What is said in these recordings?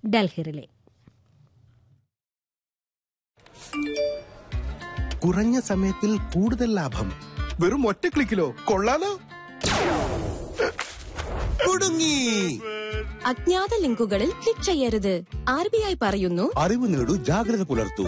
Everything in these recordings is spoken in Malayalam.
ഡൽഹി റിലേ. കുറഞ്ഞ സമയത്തിൽ കൂടുതൽ ലാഭം വെറും ഒറ്റ ക്ലിക്കിലോ? കൊള്ളാലോ. കുടുങ്ങി. അജ്ഞാത ലിങ്കുകളിൽ ക്ലിക്ക് ചെയ്യരുത്. RBI പറയുന്നു, അറിവ് നേടൂ, ജാഗ്രത പുലർത്തൂ.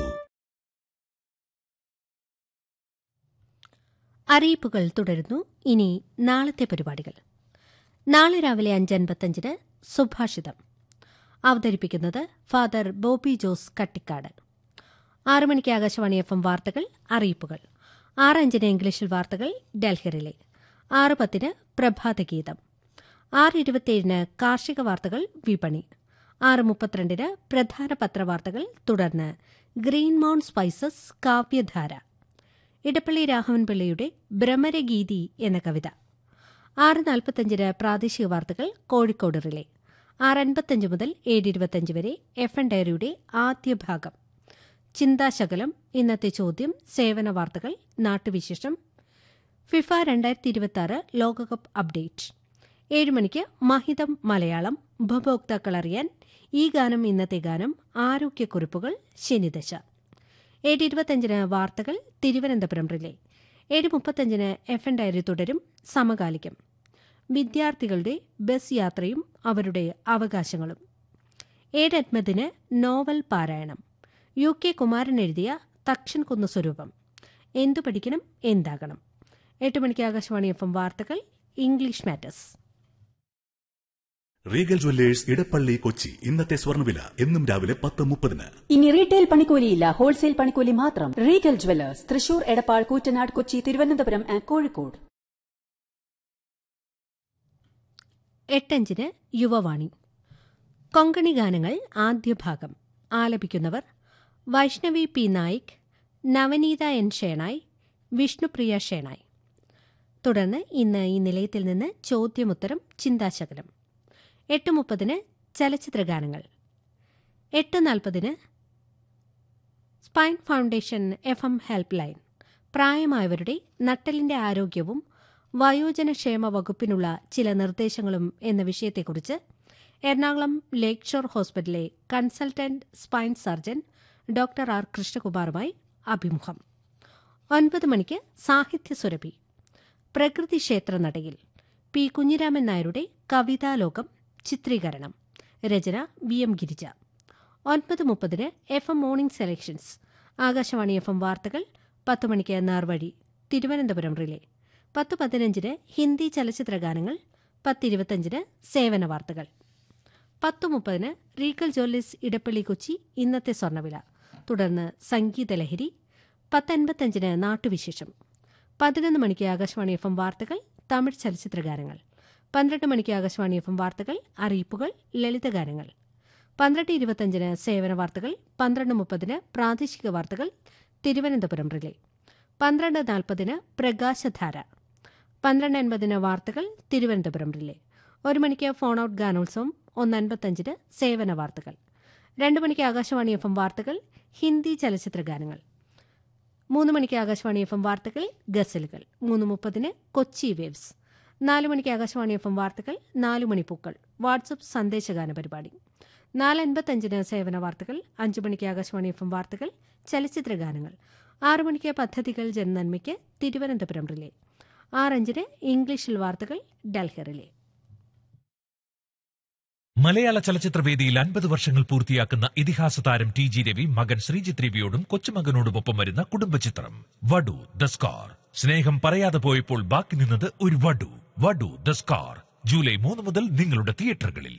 അറിയിപ്പുകൾ തുടരുന്നു. ഇനി നാളത്തെ പരിപാടികൾ. നാളെ രാവിലെ 5:55 സുഭാഷിതം. അവതരിപ്പിക്കുന്നത് ഫാദർ ബോബി ജോസ് കട്ടിക്കാട്. 6 മണിക്ക് ആകാശവാണി FM വാർത്തകൾ, അറിയിപ്പുകൾ. 6:05 ഇംഗ്ലീഷിൽ വാർത്തകൾ, ഡൽഹി റിലേ. 6:10 പ്രഭാതഗീതം. 6:27 കാർഷിക വാർത്തകൾ, വിപണി. 6:32 പ്രധാന പത്രവാർത്തകൾ, തുടർന്ന് ഗ്രീൻ മൗണ്ട് സ്പൈസസ് കാവ്യധാര. ഇടപ്പള്ളി രാഘവൻപിള്ളയുടെ ഭ്രമരഗീതി എന്ന കവിത. 6:45 പ്രാദേശിക വാർത്തകൾ, കോഴിക്കോട് റിലേ. 6:55 മുതൽ 7:25 വരെ FM ഡയറിയുടെ ആദ്യ ഭാഗം. ചിന്താശകലം, ഇന്നത്തെ ചോദ്യം, സേവന വാർത്തകൾ, നാട്ടുവിശേഷം, ഫിഫ 2026 ലോകകപ്പ് അപ്ഡേറ്റ്. 7 മണിക്ക് മഹിതം മലയാളം, ഉപഭോക്താക്കൾ അറിയാൻ ഈ ഗാനം ഇന്നത്തെ ഗാനം, ആരോഗ്യക്കുറിപ്പുകൾ, ശനിദശ. 7:25 വാർത്തകൾ, തിരുവനന്തപുരം റിലേ. 7:35 FM ഡയറി തുടരും, സമകാലികം. വിദ്യാർത്ഥികളുടെ ബസ് യാത്രയും അവരുടെ അവകാശങ്ങളും. 7:50 നോവൽ പാരായണം. UK കുമാരൻ എഴുതിയ തക്ഷൻ കുന്ന് സ്വരൂപം. എന്തു പഠിക്കണം, എന്താകണം. 8 മണിക്ക് ആകാശവാണി FM വാർത്തകൾ, English matters. Regal Jewellers Edappally Kochi. ഇന്നത്തെ സ്വർണ്ണവില എന്നും രാവിലെ 10:30. ഇനി റീറ്റെയിൽ പണിക്കൂലിയില്ല, ഹോൾസെയിൽ പണിക്കൂലി മാത്രം. Regal Jewellers, Thrissur, Edappal, Koottanad, Kochi, Thiruvananthapuram and Kozhikode. 8:05 Yuvavani. Konkani ഗാനങ്ങൾ, ആദ്യ ഭാഗം. ആലപിക്കുന്നവർ വൈഷ്ണവി P. നായിക്, നവനീത N. ഷേണായ്, വിഷ്ണുപ്രിയ ഷേണായ്. തുടർന്ന് ഇന്ന് ഈ നിലയത്തിൽ നിന്ന് ചോദ്യമുത്തരം, ചിന്താശകലം. 8:30 ചലച്ചിത്രഗാനങ്ങൾ. 8:40 spine foundation FM help line. പ്രായമായവരുടെ നട്ടലിന്റെ ആരോഗ്യവും വയോജനക്ഷേമ വകുപ്പിനുള്ള ചില നിർദ്ദേശങ്ങളും എന്ന വിഷയത്തെക്കുറിച്ച് എറണാകുളം ലേക്ക് ഷോർ ഹോസ്പിറ്റലിലെ consultant spine surgeon doctor R. കൃഷ്ണകുമാറുമായി അഭിമുഖം. 9 മണിക്ക് സാഹിത്യസുരഭി. പ്രകൃതി ക്ഷേത്ര നടയിൽ P. കുഞ്ഞിരാമൻ നായരുടെ കവിതാലോകം ചിത്രീകരണം. രചന VM Girija. 9:30 FM morning selections. Akashvani FM വാർത്തകൾ. 10 മണിക്ക് നേർവഴി, തിരുവനന്തപുരം റിലേ. 10:15 ഹിന്ദി ചലച്ചിത്രഗാനങ്ങൾ. 10:25 സേവന വാർത്തകൾ. 10:30 റീഗൽ ജ്വല്ലേഴ്സ് ഇടപ്പള്ളി കൊച്ചി, ഇന്നത്തെ സ്വർണ്ണവില. തുടർന്ന് സംഗീതലഹരി. 10:55 നാട്ടുവിശേഷം. 11 മണിക്ക് ആകാശവാണി FM വാർത്തകൾ, തമിഴ് ചലച്ചിത്രഗാനങ്ങൾ. 12 മണിക്ക് ആകാശവാണി FM വാർത്തകൾ, അറിയിപ്പുകൾ, ലളിതഗാനങ്ങൾ. 12:25 സേവന വാർത്തകൾ. 12:30 പ്രാദേശിക വാർത്തകൾ, തിരുവനന്തപുരം റിലേ. 12:40 പ്രകാശധാര. 12:50 വാർത്തകൾ, തിരുവനന്തപുരം റിലേ. 1 മണിക്ക് ഫോൺ ഔട്ട് ഗാനോത്സവം. 1:55 സേവന വാർത്തകൾ. 2 മണിക്ക് ആകാശവാണി FM വാർത്തകൾ, ഹിന്ദി ചലച്ചിത്രഗാനങ്ങൾ. 3 മണിക്ക് ആകാശവാണി FM വാർത്തകൾ, ഗസലുകൾ. 3:30 കൊച്ചി വേവ്സ്. 4 മണിക്ക് ആകാശവാണി FM വാർത്തകൾ, 4 മണിപ്പൂക്കൾ, വാട്സ്ആപ്പ് സന്ദേശഗാന പരിപാടി. 4:55 സേവന വാർത്തകൾ. 5 മണിക്ക് ആകാശവാണി FM വാർത്തകൾ, ചലച്ചിത്രഗാനങ്ങൾ. 6 മണിക്ക് പദ്ധതികൾ ജനനന്മയ്ക്ക്, തിരുവനന്തപുരം റിലേ. 6:05 ഇംഗ്ലീഷിൽ വാർത്തകൾ, ഡൽഹി റിലേ. മലയാള ചലച്ചിത്രവേദിയിൽ 50 വർഷങ്ങൾ പൂർത്തിയാക്കുന്ന ഇതിഹാസ താരം TG രവി മകൻ ശ്രീജിത്ത് രവിയോടും കൊച്ചുമകനോടുമൊപ്പം വരുന്ന കുടുംബചിത്രം വടു ദ സ്കാർ. സ്നേഹം പറയാതെ പോയപ്പോൾ ബാക്കി നിന്നത് ഒരു വടു. വടു ദ സ്കാർ ജൂലൈ 3 മുതൽ നിങ്ങളുടെ തിയേറ്ററുകളിൽ.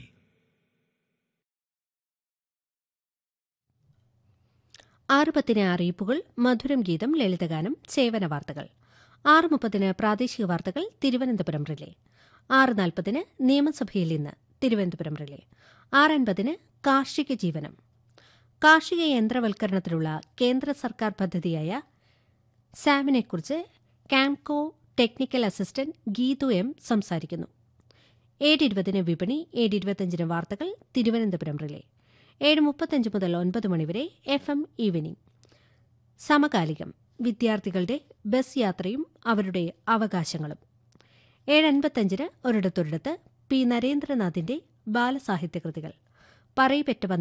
6:10 അറിയിപ്പുകൾ, മധുരം ഗീതം, ലളിതഗാനം, സേവന വാർത്തകൾ. 6:30 പ്രാദേശിക വാർത്തകൾ, തിരുവനന്തപുരം റിലേ. 6:40 നിയമസഭയിൽ ഇന്ന്, തിരുവനന്തപുരം റിലേ. 6:50 കാർഷിക ജീവനം. കാർഷിക യന്ത്രവൽക്കരണത്തിനുള്ള കേന്ദ്ര സർക്കാർ പദ്ധതിയായ സാമിനെക്കുറിച്ച് Kamco technical assistant Geethu M. സംസാരിക്കുന്നു. 7:20 വിപണി. 7:25 വാർത്തകൾ, തിരുവനന്തപുരം റിലേ. 7:35 മുതൽ 9 മണിവരെ FM ഈവനിംഗ്. സമകാലികം. വിദ്യാർത്ഥികളുടെ ബസ് യാത്രയും അവരുടെ അവകാശങ്ങളും. 7:55 ഒരിടത്തൊരിടത്ത് P. നരേന്ദ്രനാഥിന്റെ ബാലസാഹിത്യകൃതികൾ. പറയിപെറ്റ